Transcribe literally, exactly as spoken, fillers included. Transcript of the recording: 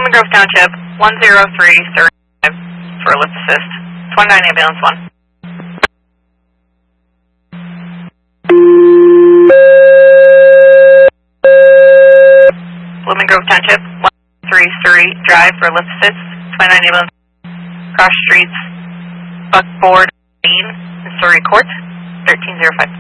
Blooming Grove Township, one zero three thirty-five for a lift assist. twenty-nine ambulance one. Blooming Grove Township, one three three drive for a lift assist. twenty-nine ambulance. Cross streets, Buckboard, Missouri Court, thirteen oh five.